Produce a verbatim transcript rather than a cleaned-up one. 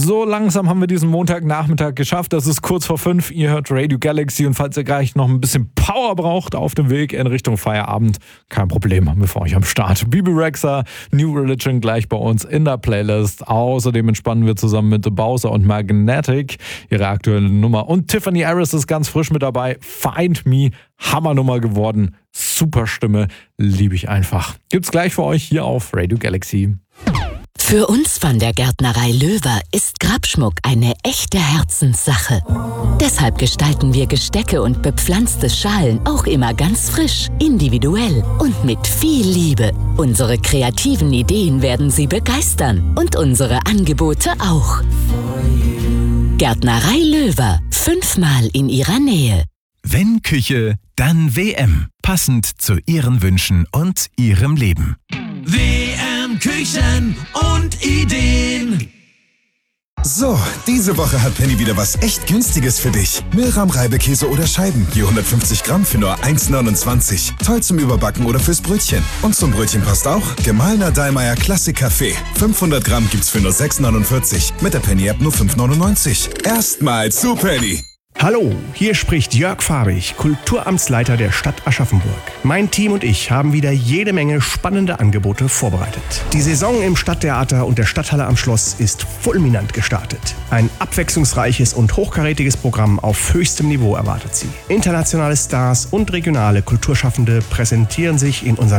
So langsam haben wir diesen Montagnachmittag geschafft. Das ist kurz vor fünf. Ihr hört Radio Galaxy und falls ihr gleich noch ein bisschen Power braucht auf dem Weg in Richtung Feierabend, kein Problem, haben wir für euch am Start. Bebe Rexha, New Religion gleich bei uns in der Playlist. Außerdem entspannen wir zusammen mit The Bowser und Magnetic, ihre aktuelle Nummer. Und Tiffany Harris ist ganz frisch mit dabei. Find Me, Hammernummer geworden. Super Stimme, liebe ich einfach. Gibt's gleich für euch hier auf Radio Galaxy. Für uns von der Gärtnerei Löwer ist Grabschmuck eine echte Herzenssache. Deshalb gestalten wir Gestecke und bepflanzte Schalen auch immer ganz frisch, individuell und mit viel Liebe. Unsere kreativen Ideen werden Sie begeistern und unsere Angebote auch. Gärtnerei Löwer, fünfmal in Ihrer Nähe. Wenn Küche, dann W M. Passend zu Ihren Wünschen und Ihrem Leben. W M Küchen und Ideen. So, diese Woche hat Penny wieder was echt Günstiges für dich. Milram Reibekäse oder Scheiben, je hundertfünfzig Gramm für nur eins neunundzwanzig. Toll zum Überbacken oder fürs Brötchen. Und zum Brötchen passt auch gemahlener Dallmayr Klassik Kaffee. fünfhundert Gramm gibt's für nur sechs neunundvierzig. Mit der Penny-App nur fünf neunundneunzig. Erstmal zu Penny. Hallo, hier spricht Jörg Farbig, Kulturamtsleiter der Stadt Aschaffenburg. Mein Team und ich haben wieder jede Menge spannende Angebote vorbereitet. Die Saison im Stadttheater und der Stadthalle am Schloss ist fulminant gestartet. Ein abwechslungsreiches und hochkarätiges Programm auf höchstem Niveau erwartet Sie. Internationale Stars und regionale Kulturschaffende präsentieren sich in unseren